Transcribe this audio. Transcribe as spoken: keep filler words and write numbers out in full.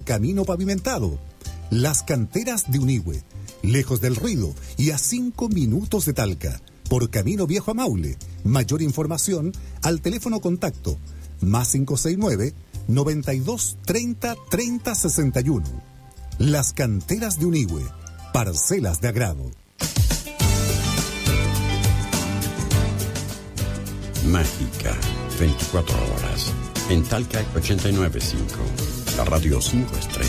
camino pavimentado. Las Canteras de Unihue, lejos del ruido y a cinco minutos de Talca, por Camino Viejo a Maule. Mayor información al teléfono contacto más cinco seis nueve, noventa y dos, treinta, treinta, sesenta y uno. Las Canteras de Unihue, parcelas de agrado. Mágica, veinticuatro horas. En Talca ochenta y nueve punto cinco, la radio cinco estrellas.